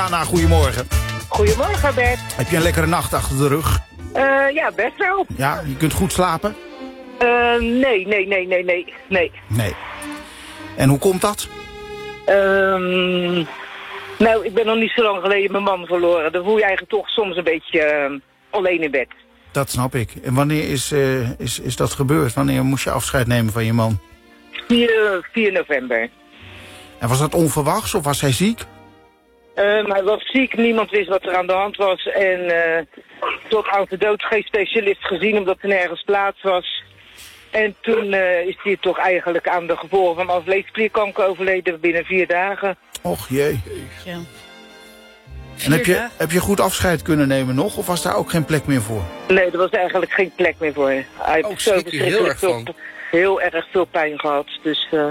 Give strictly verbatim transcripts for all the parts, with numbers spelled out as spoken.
Diana, goedemorgen. Goedemorgen, Bert. Heb je een lekkere nacht achter de rug? Uh, ja, best wel. Ja, je kunt goed slapen? Uh, nee, nee, nee, nee, nee, nee. Nee. En hoe komt dat? Um, nou, ik ben nog niet zo lang geleden mijn man verloren. Dan voel je eigenlijk toch soms een beetje uh, alleen in bed. Dat snap ik. En wanneer is, uh, is, is dat gebeurd? Wanneer moest je afscheid nemen van je man? vier november. En was dat onverwachts of was hij ziek? Uh, hij was ziek, niemand wist wat er aan de hand was. En uh, tot aan de dood geen specialist gezien omdat er nergens plaats was. En toen uh, is hij toch eigenlijk aan de gevolgen van alvleesklierkanker overleden binnen vier dagen. Och jee. Ja. En heb je, heb je goed afscheid kunnen nemen nog? Of was daar ook geen plek meer voor? Nee, er was eigenlijk geen plek meer voor. Hij heeft oh, zo verschrikkelijk veel, heel erg veel pijn gehad. Dus, uh...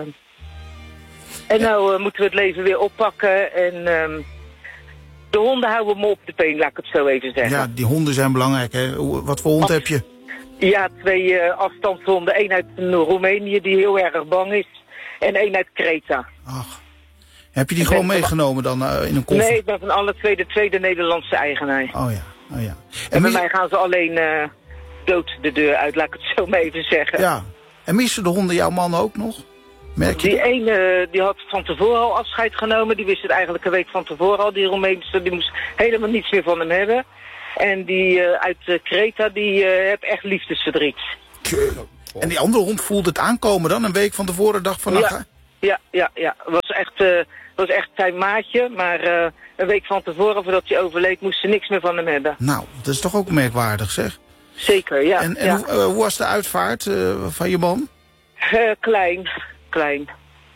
En nou uh, moeten we het leven weer oppakken. En uh, de honden houden me op de been, laat ik het zo even zeggen. Ja, die honden zijn belangrijk. Hè? Wat voor hond Af... heb je? Ja, twee uh, afstandshonden. Eén uit Roemenië die heel erg bang is. En één uit Kreta. Ach. Heb je die gewoon meegenomen dan uh, in een koffer? Nee, ik ben van alle twee de tweede Nederlandse eigenaar. Oh ja, oh ja. En, en bij mis... mij gaan ze alleen uh, dood de deur uit, laat ik het zo maar even zeggen. Ja. En missen de honden jouw man ook nog? Merk je die dat? ene die had van tevoren al afscheid genomen. Die wist het eigenlijk een week van tevoren al. Die Roemeense, die moest helemaal niets meer van hem hebben. En die uh, uit uh, Kreta, die uh, heeft echt liefdesverdriet. En die andere hond voelde het aankomen dan? Een week van tevoren dacht van... Ja, ja, ja, ja. Was echt, uh, was echt zijn maatje. Maar uh, een week van tevoren, voordat hij overleed, moest ze niks meer van hem hebben. Nou, dat is toch ook merkwaardig, zeg? Zeker, ja. En, en ja. Hoe, uh, hoe was de uitvaart uh, van je man? Uh, klein, klein.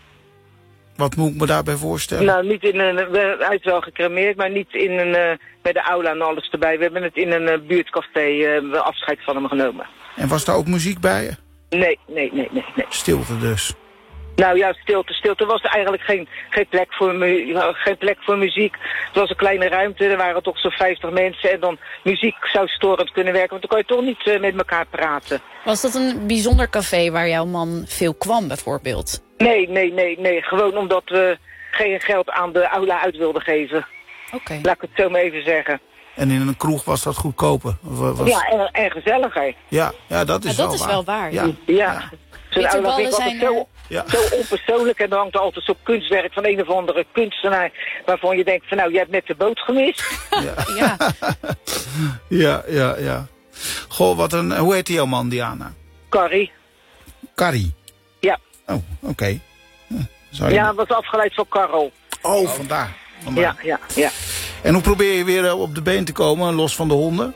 Wat moet ik me daarbij voorstellen? Nou, niet in een... Hij is wel gecremeerd, maar niet in een... Uh, met de aula en alles erbij. We hebben het in een uh, buurtcafé uh, afscheid van hem genomen. En was daar ook muziek bij je? Nee, nee, nee, nee. nee. Stilte dus? Nou ja, stilte, stilte. Er was eigenlijk geen, geen, plek voor mu geen plek voor muziek. Het was een kleine ruimte, er waren toch zo'n vijftig mensen. En dan muziek zou storend kunnen werken, want dan kan je toch niet uh, met elkaar praten. Was dat een bijzonder café waar jouw man veel kwam bijvoorbeeld? Nee, nee, nee, nee. Gewoon omdat we geen geld aan de aula uit wilden geven. Oké. Okay. Laat ik het zo maar even zeggen. En in een kroeg was dat goedkoper? Was... Ja, en, en gezelliger. Ja, ja, dat is, ja, wel, dat is waar. wel waar. Ja, ja. ja. Zo'n aula vind ik altijd zo, ja. zo onpersoonlijk. En dan hangt er altijd zo'n kunstwerk van een of andere kunstenaar... waarvan je denkt van nou, jij hebt net de boot gemist. Ja, ja. ja, ja, ja. Goh, wat een... Hoe heet die jouw man, Diana? Carrie. Carrie? Ja. Oh, oké. Okay. Ja, je... ja, was afgeleid van Karel. Oh, vandaar. vandaar. Ja, ja, ja. En hoe probeer je weer op de been te komen, los van de honden?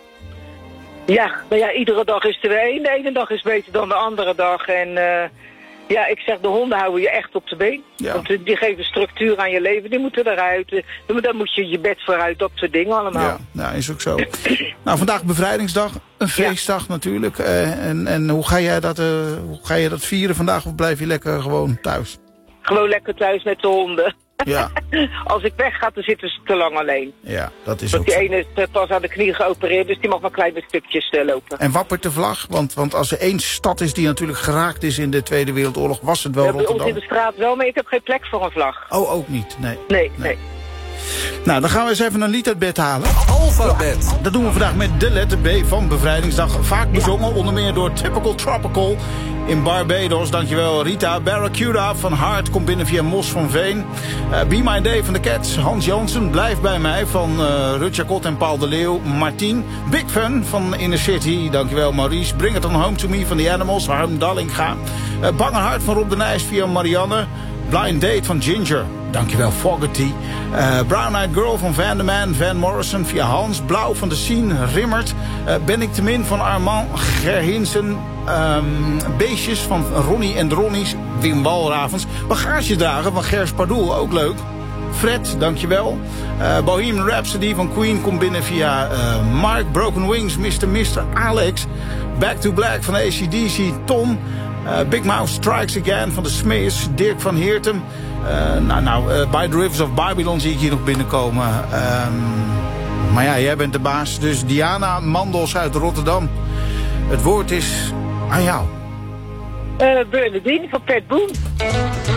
Ja, nou ja, iedere dag is er weer één. De ene dag is beter dan de andere dag. En uh, ja, ik zeg, de honden houden je echt op de been. Ja. Want die geven structuur aan je leven. Die moeten eruit. Dan moet je je bed vooruit, dat soort dingen allemaal. Ja, nou, is ook zo. Nou, vandaag bevrijdingsdag. Een feestdag ja. natuurlijk. Uh, en en hoe, ga jij dat, uh, hoe ga je dat vieren vandaag? Of blijf je lekker gewoon thuis? Gewoon lekker thuis met de honden. Ja. Als ik wegga, dan zitten ze te lang alleen. Ja, dat is Want ook die zo. ene is uh, pas aan de knie geopereerd, dus die mag maar kleine stukjes uh, lopen. En wappert de vlag? Want, want als er één stad is die natuurlijk geraakt is in de Tweede Wereldoorlog, was het wel ja, Rotterdam. Bij ons in de straat wel, maar ik heb geen plek voor een vlag. Oh, ook niet? Nee. Nee, nee. nee. Nou, dan gaan we eens even een lied uit bed halen. Alphabet. Dat doen we vandaag met de letter B van Bevrijdingsdag. Vaak bezongen, ja. onder meer door Typical Tropical in Barbados. Dankjewel Rita. Barracuda van Hart komt binnen via Mos van Veen. Uh, Be My Day van de Cats. Hans Jansen, Blijf Bij Mij van uh, Rut Kot en Paul de Leeuw. Martien. Big Fun van Inner City. Dankjewel Maurice. Bring It On Home To Me van The Animals. Harm Dallinga. Uh, Bange Hart van Rob de Nijs via Marianne. Blind Date van Ginger. Dankjewel Fogerty. Uh, Brown Eyed Girl van Van der Man. Van Morrison via Hans. Blauw van de Scene. Rimmert. Uh, ben ik te min van Armand Gerhinsen. Um, Beestjes van Ronnie en de Ronnies. Wim Walravens. Bagagedrager van Gers Pardoel. Ook leuk. Fred, dankjewel. Uh, Bohemian Rhapsody van Queen komt binnen via uh, Mark. Broken Wings, mister mister Alex. Back to Black van A C D C, Tom. Uh, Big Mouth Strikes Again van de Smiths, Dirk van Heertem. Uh, nou, nou uh, By the Rivers of Babylon zie ik hier nog binnenkomen. Um, maar ja, jij bent de baas. Dus Diana Mandels uit Rotterdam. Het woord is aan jou. Uh, Bernardine van Pet Boone.